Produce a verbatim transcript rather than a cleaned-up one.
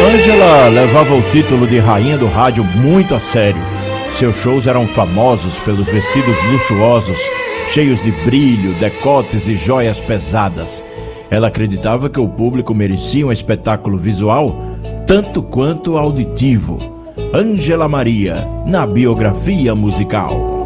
Ângela levava o título de rainha do rádio muito a sério. Seus shows eram famosos pelos vestidos luxuosos, cheios de brilho, decotes e joias pesadas. Ela acreditava que o público merecia um espetáculo visual tanto quanto auditivo. Ângela Maria, na biografia musical.